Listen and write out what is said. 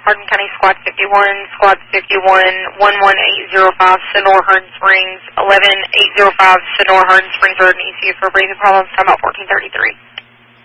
Hardin County Squad 51, Squad 51, 11805, Sonora Hardin Springs, 11805, Sonora Hardin Springs, Road in ECU for breathing problems, time out 1433.